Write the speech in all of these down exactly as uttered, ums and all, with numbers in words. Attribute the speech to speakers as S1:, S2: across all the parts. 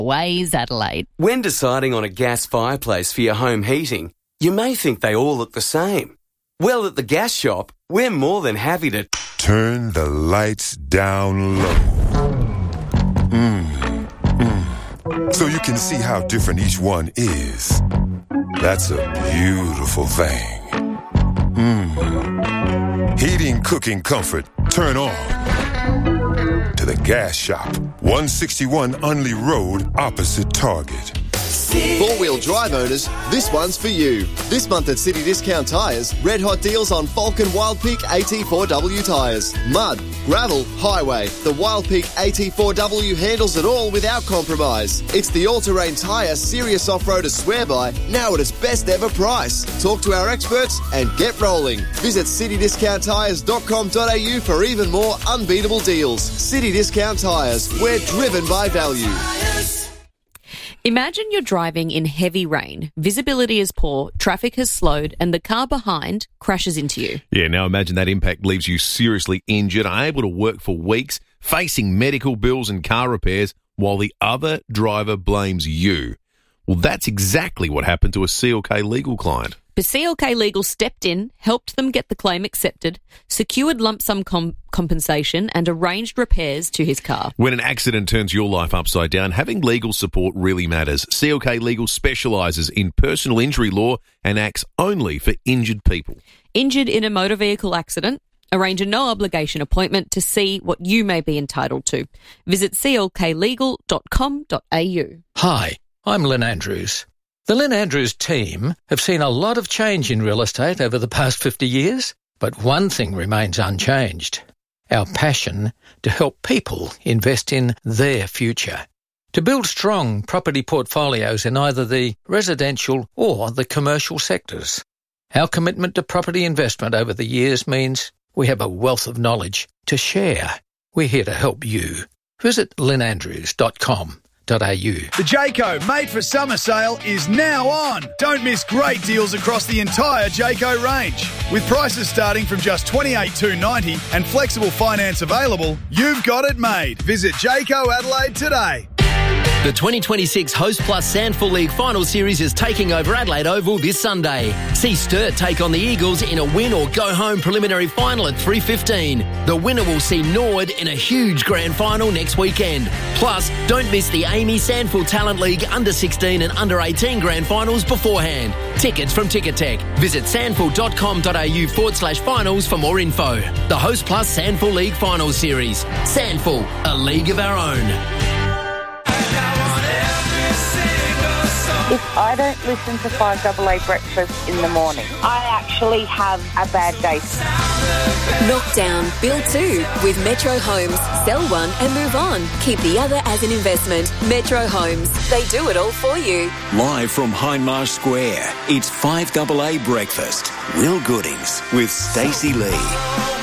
S1: Ways Adelaide.
S2: When deciding on a gas fireplace for your home heating, you may think they all look the same. Well, at the gas shop, we're more than happy to
S3: turn the lights down low. Mm, mm. So you can see how different each one is. That's a beautiful thing. Mm. Heating, cooking, comfort, turn on. To the gas shop, one sixty-one Unley Road, opposite Target.
S4: Four-wheel drive owners, this one's for you. This month at City Discount Tyres, red hot deals on Falcon Wild Peak A T four W tyres. Mud, gravel, highway. The Wild Peak A T four W handles it all without compromise. It's the all-terrain tyre serious off-roaders swear by, now at its best ever price. Talk to our experts and get rolling. Visit city discount tyres dot com dot a u for even more unbeatable deals. City Discount Tyres, we're driven by value.
S1: Imagine you're driving in heavy rain, visibility is poor, traffic has slowed, and the car behind crashes into you.
S5: Yeah, now imagine that impact leaves you seriously injured, unable to work for weeks, facing medical bills and car repairs, while the other driver blames you. Well, that's exactly what happened to a C L K Legal client.
S1: But C L K Legal stepped in, helped them get the claim accepted, secured lump sum com- compensation and arranged repairs to his car.
S5: When an accident turns your life upside down, having legal support really matters. C L K Legal specialises in personal injury law and acts only for injured people.
S1: Injured in a motor vehicle accident? Arrange a no-obligation appointment to see what you may be entitled to. Visit c l k legal dot com dot a u.
S6: Hi, I'm Lynn Andrews. The Lynn Andrews team have seen a lot of change in real estate over the past fifty years, but one thing remains unchanged: our passion to help people invest in their future, to build strong property portfolios in either the residential or the commercial sectors. Our commitment to property investment over the years means we have a wealth of knowledge to share. We're here to help you. Visit lynn andrews dot com.
S7: The Jayco Made for Summer sale is now on. Don't miss great deals across the entire Jayco range. With prices starting from just twenty-eight thousand two hundred ninety dollars and flexible finance available, you've got it made. Visit Jayco Adelaide today.
S8: The twenty twenty-six Host Plus Sandful League Final Series is taking over Adelaide Oval this Sunday. See Sturt take on the Eagles in a win-or-go-home preliminary final at three fifteen. The winner will see Norwood in a huge grand final next weekend. Plus, don't miss the Amy Sandful Talent League under sixteen and under eighteen grand finals beforehand. Tickets from Ticketek. Visit sandful dot com dot a u forward slash finals for more info. The Host Plus Sandful League Final Series. Sandful, a league of our own.
S9: If I don't listen to five double A Breakfast in the morning, I actually have a bad day.
S10: Knock down, build two with Metro Homes. Sell one and move on. Keep the other as an investment. Metro Homes. They do it all for you.
S11: Live from Hindmarsh Square, it's five double A Breakfast. Will Goodings with Stacey Lee.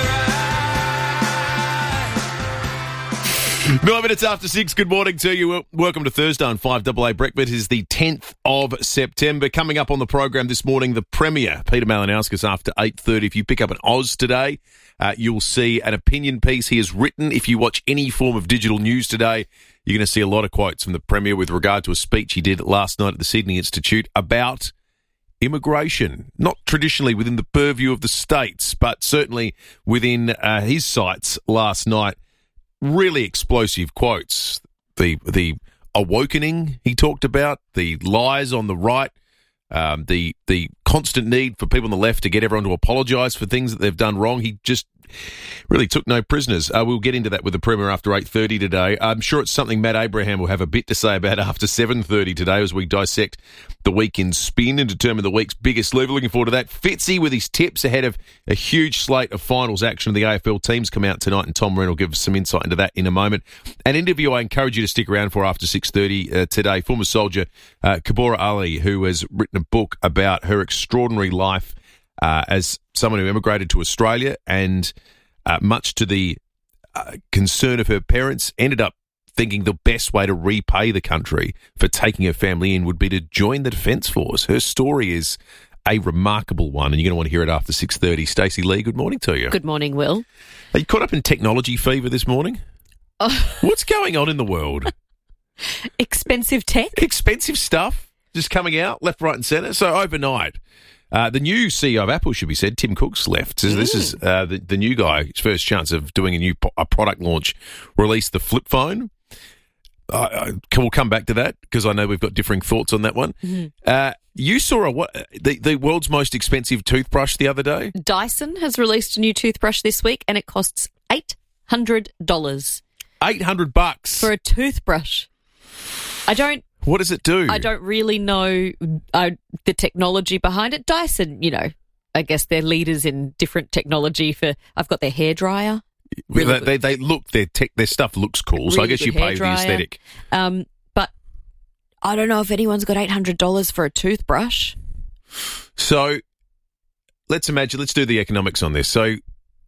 S5: Nine minutes after six, good morning to you. Welcome to Thursday on five double A Breakfast. It is the tenth of September. Coming up on the program this morning, the Premier, Peter Malinauskas, after eight thirty. If you pick up an Oz today, uh, you'll see an opinion piece he has written. If you watch any form of digital news today, you're going to see a lot of quotes from the Premier with regard to a speech he did last night at the Sydney Institute about immigration, not traditionally within the purview of the states, but certainly within uh, his sights last night. Really explosive quotes. The the awakening he talked about, the lies on the right, um, the the constant need for people on the left to get everyone to apologise for things that they've done wrong. He just really took no prisoners. Uh, we'll get into that with the Premier after eight thirty today. I'm sure it's something Matt Abraham will have a bit to say about after seven thirty today as we dissect the week in spin and determine the week's biggest lever. Looking forward to that. Fitzy with his tips ahead of a huge slate of finals action of the A F L teams come out tonight, and Tom Wren will give us some insight into that in a moment. An interview I encourage you to stick around for after six thirty uh, today. Former soldier uh, Kabora Ali, who has written a book about her extraordinary life uh, as someone who emigrated to Australia and uh, much to the uh, concern of her parents, ended up thinking the best way to repay the country for taking her family in would be to join the Defence Force. Her story is a remarkable one, and you're going to want to hear it after six thirty. Stacey Lee, good morning to you.
S1: Good morning, Will.
S5: Are you caught up in technology fever this morning?
S1: Oh.
S5: What's going on in the world?
S1: Expensive tech?
S5: Expensive stuff just coming out left, right and centre. So overnight, uh, the new C E O of Apple, should be said, Tim Cook's left. So this is uh, the, the new guy, his first chance of doing a new po- a product launch, released the flip phone. I, I, we'll come back to that because I know we've got differing thoughts on that one.
S1: Mm-hmm.
S5: Uh, you saw a, what, the, the world's most expensive toothbrush the other day?
S1: Dyson has released a new toothbrush this week and it costs eight hundred dollars.
S5: eight hundred bucks
S1: For a toothbrush. I don't...
S5: What does it do?
S1: I don't really know uh, the technology behind it. Dyson, you know, I guess they're leaders in different technology for... I've got their hairdryer. Really
S5: they, they they look their tech their stuff looks cool, really so I guess you pay the aesthetic.
S1: Um, but I don't know if anyone's got eight hundred dollars for a toothbrush.
S5: So let's imagine. Let's do the economics on this. So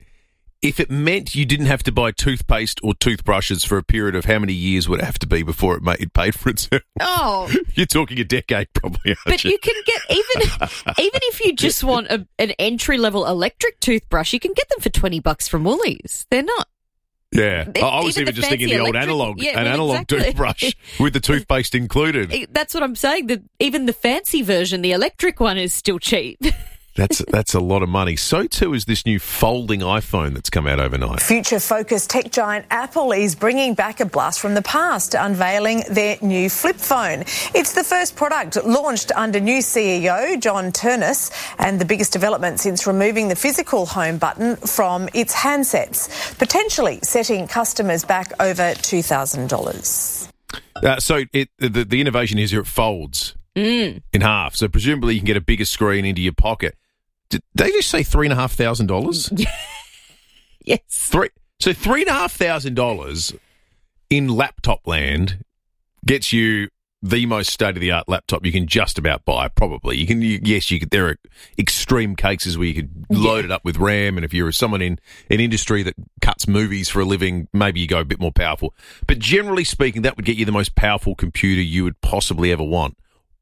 S5: if it meant you didn't have to buy toothpaste or toothbrushes for a period of how many years would it have to be before it, made, it paid for itself?
S1: Oh,
S5: you're talking a decade, probably. Aren't
S1: but
S5: you?
S1: you can get even even if you just want a, an entry level electric toothbrush, you can get them for twenty bucks from Woolies. They're not.
S5: Yeah,
S1: It,
S5: I was even, even just thinking the old analog,
S1: yeah,
S5: an
S1: well,
S5: analog
S1: exactly.
S5: toothbrush with the toothpaste included.
S1: That's what I'm saying. That even the fancy version, the electric one, is still cheap.
S5: That's that's a lot of money. So too is this new folding iPhone that's come out overnight.
S12: Future-focused tech giant Apple is bringing back a blast from the past, unveiling their new flip phone. It's the first product launched under new C E O John Ternus and the biggest development since removing the physical home button from its handsets, potentially setting customers back over two thousand dollars.
S5: Uh, so it, the, the innovation is here, it folds
S1: mm.
S5: in half. So presumably you can get a bigger screen into your pocket. Did they just say three and a half thousand dollars?
S1: Yes.
S5: Three. So three and a half thousand dollars in laptop land gets you the most state of the art laptop you can just about buy. Probably you can. You, yes, you could. There are extreme cases where you could load it up with RAM, and if you're someone in an industry that cuts movies for a living, maybe you go a bit more powerful. But generally speaking, that would get you the most powerful computer you would possibly ever want,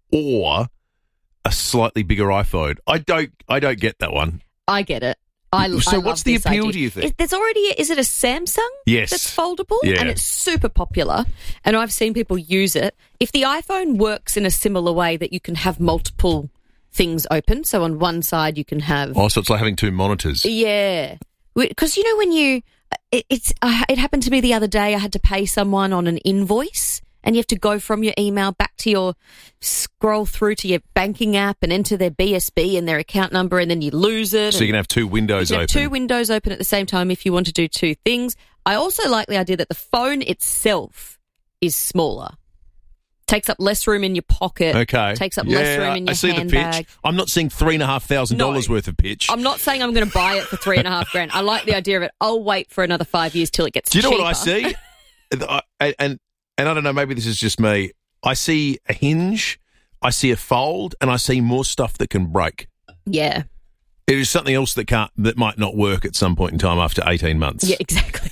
S5: or a slightly bigger iPhone. I don't. I don't get that one.
S1: I get it. I,
S5: so
S1: I
S5: what's
S1: love
S5: the
S1: this
S5: appeal?
S1: idea.
S5: Do you think?
S1: Is, there's already. Is it a Samsung?
S5: Yes.
S1: That's foldable,
S5: Yeah.
S1: and it's super popular. And I've seen people use it. If the iPhone works in a similar way that you can have multiple things open, so on one side you can have.
S5: Oh, so it's like having two monitors.
S1: Yeah, because you know when you, it, it's uh, it happened to me the other day. I had to pay someone on an invoice. And you have to go from your email back to your, scroll through to your banking app and enter their B S B and their account number, and then you lose it.
S5: So you can have two windows
S1: you can
S5: open.
S1: have two windows open at the same time if you want to do two things. I also like the idea that the phone itself is smaller. Takes up less room in your pocket.
S5: Okay.
S1: Takes up
S5: yeah,
S1: less room in your
S5: I see
S1: handbag.
S5: the pitch. I'm not seeing three and a half thousand dollars
S1: No.
S5: worth of pitch.
S1: I'm not saying I'm going to buy it for three and a half grand. I like the idea of it. I'll wait for another five years till it gets
S5: Do you know
S1: cheaper.
S5: what I see? I- and, and and I don't know, maybe this is just me. I see a hinge, I see a fold, and I see more stuff that can break.
S1: Yeah.
S5: It is something else that can't that might not work at some point in time after eighteen months.
S1: Yeah, exactly.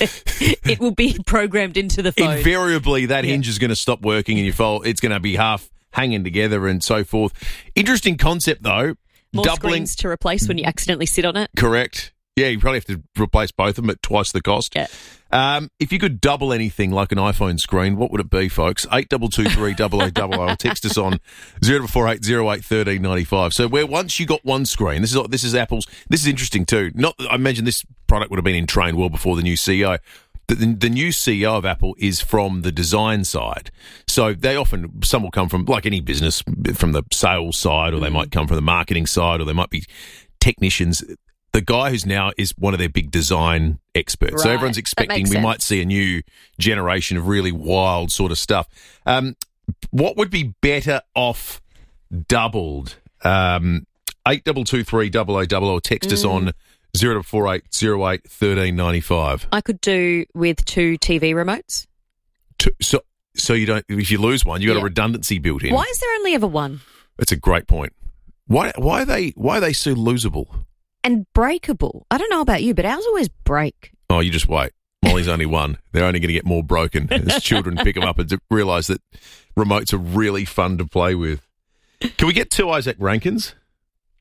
S1: It will be programmed into the phone.
S5: Invariably, that hinge is going to stop working, and your fold it's going to be half hanging together and so forth. Interesting concept, though.
S1: More
S5: doubling
S1: screens to replace when you accidentally sit on it.
S5: Correct. Yeah, you probably have to replace both of them at twice the cost.
S1: Yeah.
S5: Um, if you could double anything like an iPhone screen, what would it be, folks? eight two two three, double oh double oh. Text us on zero four eight zero eight one three nine five. So where once you got one screen, this is this is Apple's. This is interesting too. Not I imagine this product would have been in train well before the new C E O. The, the, the new C E O of Apple is from the design side. So they often, some will come from, like any business, from the sales side, or they might come from the marketing side, or they might be technicians. The guy who's now is one of their big design experts. So
S1: Right.
S5: everyone's
S1: That
S5: expecting
S1: makes
S5: we
S1: sense.
S5: might see a new generation of really wild sort of stuff. Um, what would be better off doubled? Um, eight two two three, double oh double oh. Text us
S1: Mm.
S5: on zero four eight zero eight one three nine five.
S1: I could do with two T V remotes.
S5: To, so, so you don't. If you lose one, you got
S1: Yeah.
S5: a redundancy built in.
S1: Why is there only ever one?
S5: That's a great point. Why? Why are they? Why are they so losable?
S1: And breakable. I don't know about you, but ours always break.
S5: Oh, you just wait. Molly's only one. They're only going to get more broken as children pick them up and realise that remotes are really fun to play with. Can we get two Isaac Rankins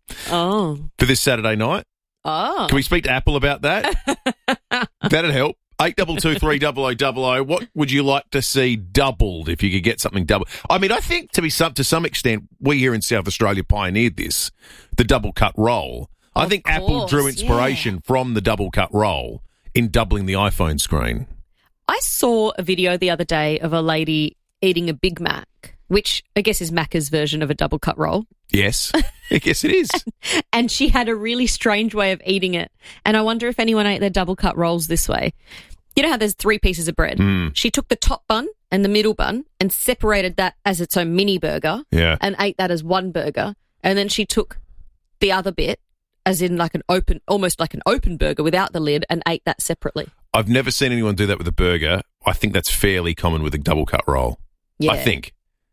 S1: Oh.
S5: for this Saturday night?
S1: Oh.
S5: Can we speak to Apple about that? That'd help. eight two two three double oh double oh. What would you like to see doubled if you could get something doubled? I mean, I think to be some to some extent, we here in South Australia pioneered this, the double cut roll. I
S1: Of
S5: think
S1: course,
S5: Apple drew inspiration
S1: yeah.
S5: from the double cut roll in doubling the iPhone screen.
S1: I saw a video the other day of a lady eating a Big Mac, which I guess is Macca's version of a double cut roll.
S5: Yes, I guess it is.
S1: And she had a really strange way of eating it. And I wonder if anyone ate their double cut rolls this way. You know how there's three pieces of bread?
S5: Mm.
S1: She took the top bun and the middle bun and separated that as its own mini burger
S5: Yeah.
S1: and ate that as one burger. And then she took the other bit, as in like an open, almost like an open burger without the lid, and ate that separately.
S5: I've never seen anyone do that with a burger. I think that's fairly common with a double cut roll.
S1: Yeah.
S5: I think.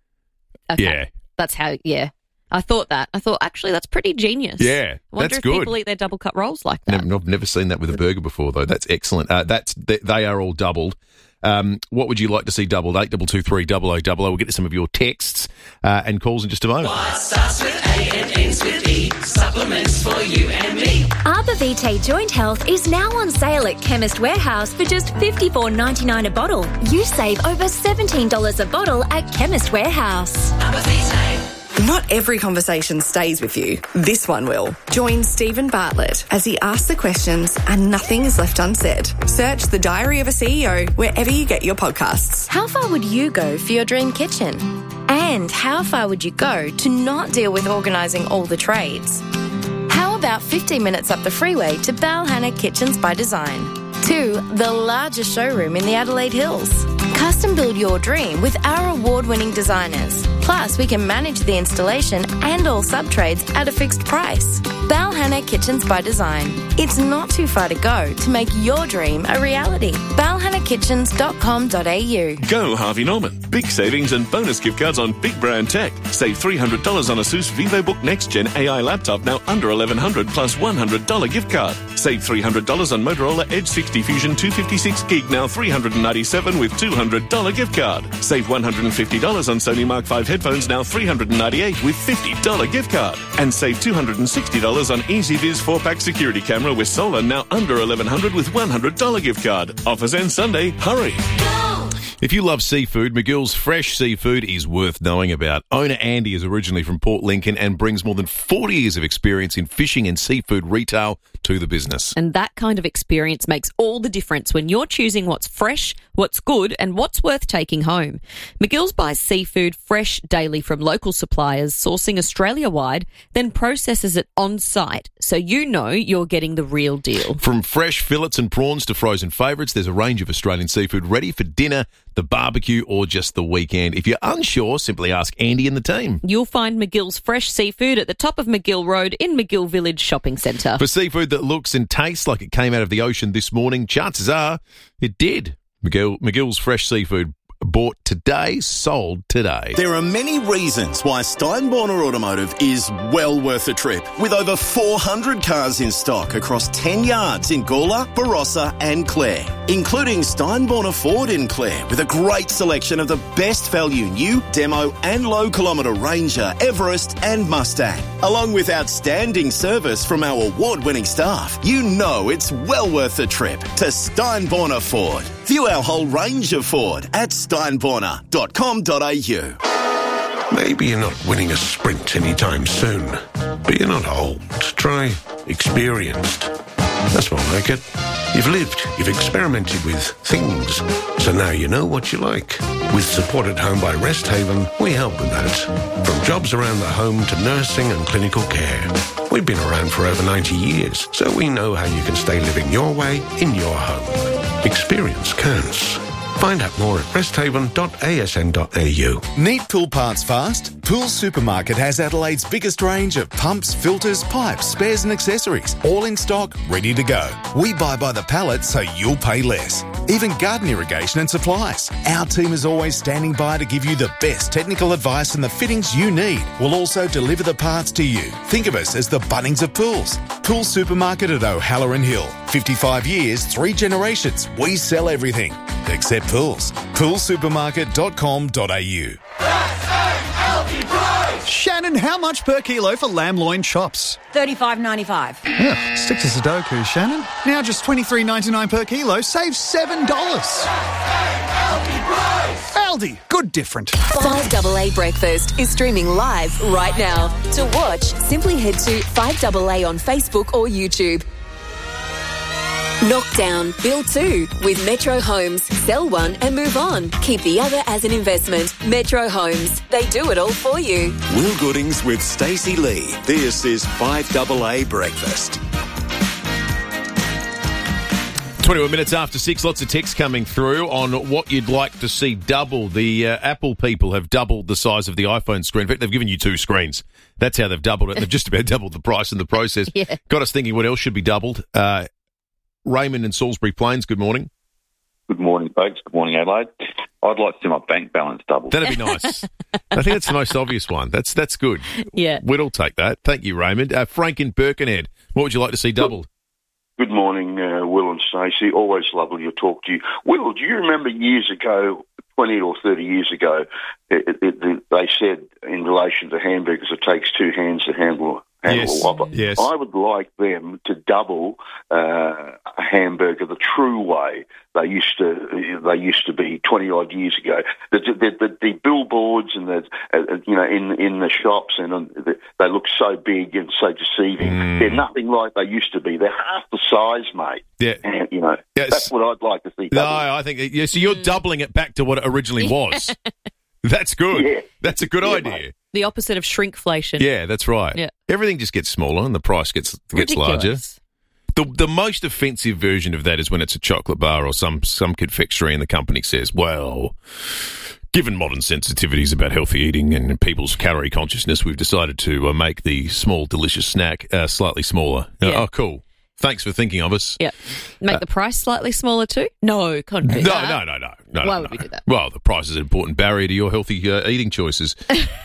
S1: Okay.
S5: Yeah.
S1: That's how, yeah. I thought that. I thought, actually, that's pretty genius.
S5: Yeah,
S1: I wonder
S5: that's
S1: if
S5: good.
S1: people eat their double cut rolls like that.
S5: Never, I've never seen that with a burger before, though. That's excellent. Uh, that's they, they are all doubled. Um, what would you like to see doubled? eight two two three double oh double oh. We'll get to some of your texts uh, and calls in just a moment.
S13: What starts with A and ends with E? Supplements for you and me.
S14: Arbor Vitae Joint Health is now on sale at Chemist Warehouse for just fifty-four ninety-nine a bottle. You save over seventeen dollars a bottle at Chemist Warehouse.
S13: Arbor Vitae.
S15: Not every conversation stays with you. This one will. Join Stephen Bartlett as he asks the questions and nothing is left unsaid. Search The Diary of a C E O wherever you get your podcasts.
S14: How far would you go for your dream kitchen? And how far would you go to not deal with organising all the trades? How about fifteen minutes up the freeway to Balhanna Kitchens by Design? To the largest showroom in the Adelaide Hills. Custom build your dream with our award-winning designers. Plus, we can manage the installation and all sub-trades at a fixed price. Balhanna Kitchens by Design. It's not too far to go to make your dream a reality. balhanna kitchens dot com dot a u.
S16: Go Harvey Norman. Big savings and bonus gift cards on big brand tech. Save three hundred dollars on ASUS VivoBook Next Gen A I laptop, now under eleven hundred dollars plus one hundred dollars gift card. Save three hundred dollars on Motorola Edge sixty Fusion two fifty-six gig, now three hundred ninety-seven dollars with two hundred dollars gift card. Save one hundred fifty dollars on Sony Mark five headphones, now three hundred ninety-eight dollars with fifty dollars gift card. And save two hundred sixty dollars on EasyViz four pack security camera with solar, now under eleven hundred dollars with one hundred dollars gift card. Offers end Sunday. Hurry.
S5: If you love seafood, McGill's Fresh Seafood is worth knowing about. Owner Andy is originally from Port Lincoln and brings more than forty years of experience in fishing and seafood retail to the business.
S1: And that kind of experience makes all the difference when you're choosing what's fresh, what's good, and what's worth taking home. McGill's buys seafood fresh daily from local suppliers, sourcing Australia-wide, then processes it on-site, so you know you're getting the real deal.
S5: From fresh fillets and prawns to frozen favourites, there's a range of Australian seafood ready for dinner, the barbecue, or just the weekend. If you're unsure, simply ask Andy and the team.
S1: You'll find McGill's Fresh Seafood at the top of McGill Road in McGill Village Shopping Centre.
S5: For seafood that looks and tastes like it came out of the ocean this morning, chances are it did. McGill, McGill's Fresh Seafood. Bought today, sold today.
S17: There are many reasons why Steinborner Automotive is well worth a trip. With over four hundred cars in stock across ten yards in Gawler, Barossa and Clare, including Steinborner Ford in Clare, with a great selection of the best value new, demo and low kilometre Ranger, Everest and Mustang. Along with outstanding service from our award-winning staff, you know it's well worth a trip to Steinborner Ford. View our whole range of Ford at steinborner dot com dot a u.
S18: Maybe you're not winning a sprint anytime soon, but you're not old. Try experienced. That's more like it. You've lived, you've experimented with things, so now you know what you like. With support at home by Rest Haven, we help with that. From jobs around the home to nursing and clinical care. We've been around for over ninety years, so we know how you can stay living your way in your home. Experience counts. Find out more at rest haven dot a s n dot a u.
S19: Need pool parts fast? Pool Supermarket has Adelaide's biggest range of pumps, filters, pipes, spares and accessories, all in stock, ready to go. We buy by the pallet so you'll pay less. Even garden irrigation and supplies. Our team is always standing by to give you the best technical advice and the fittings you need. We'll also deliver the parts to you. Think of us as the Bunnings of pools. Pool Supermarket at O'Halloran Hill. fifty-five years, three generations. We sell everything except pools. pool supermarket dot com dot a u.
S7: Shannon, how much per kilo for lamb loin chops?
S20: thirty-five ninety-five.
S7: Ugh, stick to Sudoku, Shannon. Now just twenty-three ninety-nine per kilo, save seven dollars. Aldi, good different.
S10: five double A Breakfast is streaming live right now. To watch, simply head to five double A on Facebook or YouTube. Knock down, build two with Metro Homes. Sell one and move on. Keep the other as an investment. Metro Homes. They do it all for you.
S11: Will Goodings with Stacey Lee. This is five double A Breakfast.
S5: twenty-one minutes after six, lots of texts coming through on what you'd like to see double. The uh, Apple people have doubled the size of the iPhone screen. In fact, they've given you two screens. That's how they've doubled it. They've just about doubled the price in the process.
S1: Yeah.
S5: Got us thinking what else should be doubled. Uh, Raymond in Salisbury Plains, good morning.
S21: Good morning, folks. Good morning, Adelaide. I'd like to see my bank balance doubled.
S5: That'd be nice. I think that's the most obvious one. That's that's good.
S1: Yeah.
S5: We'd all take that. Thank you, Raymond. Uh, Frank in Birkenhead, what would you like to see doubled?
S22: Good morning, uh, Will and Stacey. Always lovely to talk to you. Will, do you remember years ago, twenty or thirty years ago, it, it, it, they said in relation to hamburgers, it takes two hands to handle handle
S5: Yes,
S22: a Whopper.
S5: yes.
S22: I would like them to double uh, a hamburger the true way they used to. They used to be twenty odd years ago. The the, the, the billboards and the uh, you know in in the shops and on, the, they look so big and so deceiving.
S5: Mm.
S22: They're nothing like they used to be. They're half the size, mate.
S5: Yeah.
S22: And, you know,
S5: Yes.
S22: that's what I'd like to see.
S5: No,
S22: doubled.
S5: I think, yeah, so you're doubling it back to what it originally was. That's good.
S22: Yeah.
S5: That's a good
S22: Yeah,
S5: idea.
S22: mate.
S1: The opposite of shrinkflation.
S5: Yeah, that's right.
S1: Yeah.
S5: Everything just gets smaller and the price gets gets larger.
S1: Ridiculous.
S5: The the most offensive version of that is when it's a chocolate bar or some some confectionery and the company says, well, given modern sensitivities about healthy eating and people's calorie consciousness, we've decided to uh, make the small, delicious snack uh, slightly smaller. Uh,
S1: Yeah.
S5: oh, cool. Thanks for thinking of us.
S1: Yeah. Make
S5: Uh,
S1: the price slightly smaller too? No, can't do
S5: No,
S1: that.
S5: no, no, no, no.
S1: Why
S5: no,
S1: would
S5: no.
S1: we do that?
S5: Well, the price is an important barrier to your healthy uh, eating choices.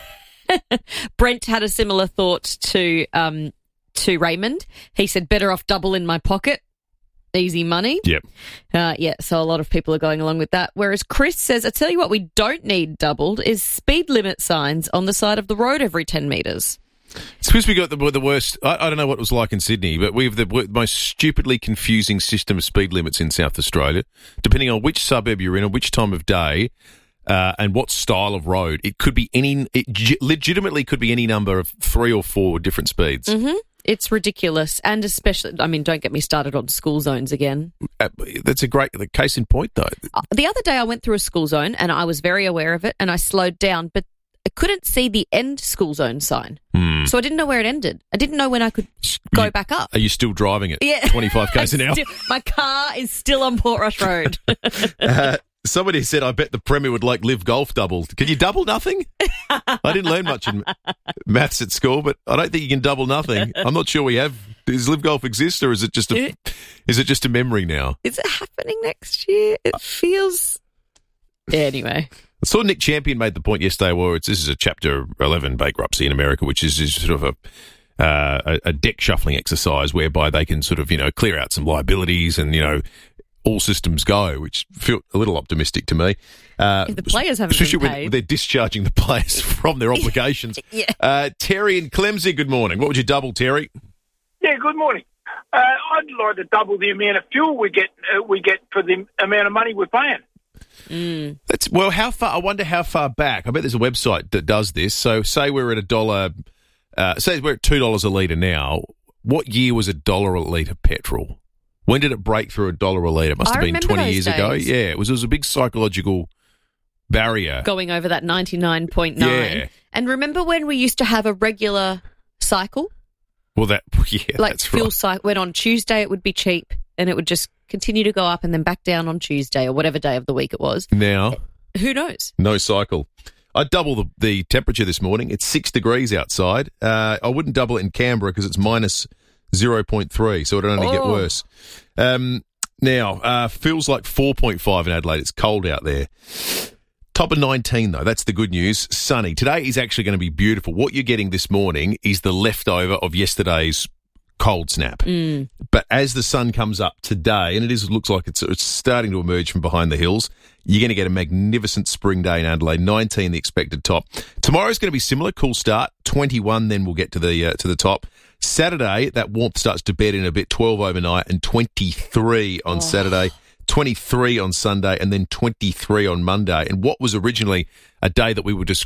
S1: Brent had a similar thought to um, to Raymond. He said, better off double in my pocket. Easy money.
S5: Yep.
S1: Uh, yeah, so a lot of people are going along with that. Whereas Chris says, I tell you what we don't need doubled is speed limit signs on the side of the road every ten metres.
S5: It's because we got the, the worst. I, I don't know what it was like in Sydney, but we have the w- most stupidly confusing system of speed limits in South Australia. Depending on which suburb you're in and which time of day uh, and what style of road, it could be any. It g- legitimately could be any number of three or four different speeds.
S1: Mm-hmm. It's ridiculous. And especially, I mean, don't get me started on school zones again.
S5: Uh, that's a great the case in point, though.
S1: Uh, The other day I went through a school zone and I was very aware of it and I slowed down, but I couldn't see the end school zone sign.
S5: Hmm.
S1: So I didn't know where it ended. I didn't know when I could go
S5: You-
S1: back up.
S5: Are you still driving it?
S1: Yeah.
S5: twenty-five k's an hour.
S1: Still- my car is still on Port Rush Road.
S5: Uh, somebody said, I bet the Premier would like Live Golf doubled. Can you double nothing? I didn't learn much in maths at school, but I don't think you can double nothing. I'm not sure we have. Does Live Golf exist, or is it just a is it just a memory now?
S1: Is it happening next year? It feels... Anyway.
S5: I saw Nick Champion made the point yesterday where it's, this is a Chapter eleven bankruptcy in America, which is, is sort of a, uh, a a deck shuffling exercise whereby they can sort of, you know, clear out some liabilities and, you know, all systems go, which felt a little optimistic to me. Uh,
S1: If the players haven't
S5: especially
S1: been
S5: when
S1: paid.
S5: they're discharging the players from their obligations.
S1: Yeah.
S5: Uh, Terry and Clemsey, good morning. What would you double, Terry?
S23: Yeah, good morning. Uh, I'd like to double the amount of fuel we get uh, we get for the amount of money we're paying.
S1: Mm.
S5: That's well. How far? I wonder how far back. I bet there's a website that does this. So, say we're at a dollar. Uh, say we're at two dollars a litre now. What year was a dollar a litre petrol? When did it break through a dollar a litre? It must
S1: I
S5: have been
S1: remember
S5: twenty
S1: those
S5: years ago.
S1: days.
S5: Yeah, it was. It was a big psychological barrier.
S1: Going over that ninety-nine point nine.
S5: Yeah.
S1: And remember when we used to have a regular cycle?
S5: Well, that yeah,
S1: like
S5: that's
S1: fuel
S5: right.
S1: cycle. When on Tuesday it would be cheap and it would just continue to go up and then back down on Tuesday or whatever day of the week it was.
S5: Now,
S1: Who knows?
S5: no cycle. I double the, the temperature this morning. It's six degrees outside. Uh, I wouldn't double it in Canberra because it's minus zero point three, so it'd only get
S1: Oh.
S5: worse. Um, now, uh, feels like four point five in Adelaide. It's cold out there. Top of nineteen, though. That's the good news. Sunny. Today is actually going to be beautiful. What you're getting this morning is the leftover of yesterday's cold snap.
S1: Mm.
S5: But as the sun comes up today, and it is looks like it's, it's starting to emerge from behind the hills, You're going to get a magnificent spring day in Adelaide. nineteen the expected top. Tomorrow's going to be similar. Cool start. twenty-one, then we'll get to the uh, to the top. Saturday, that warmth starts to bed in a bit. twelve overnight and twenty-three on oh. Saturday. twenty-three on Sunday and then twenty-three on Monday. And what was originally a day that we were describing